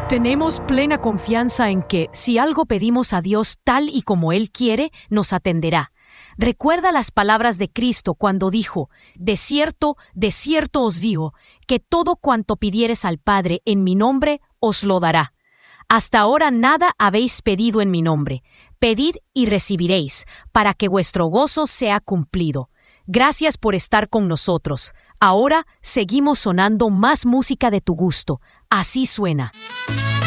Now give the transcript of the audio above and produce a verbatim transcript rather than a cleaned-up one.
Tenemos plena confianza en que, si algo pedimos a Dios tal y como Él quiere, nos atenderá. Recuerda las palabras de Cristo cuando dijo: De cierto, de cierto os digo, que todo cuanto pidiereis al Padre en mi nombre, os lo dará. Hasta ahora nada habéis pedido en mi nombre. Pedid y recibiréis, para que vuestro gozo sea cumplido. Gracias por estar con nosotros. Ahora seguimos sonando más música de tu gusto. Así suena.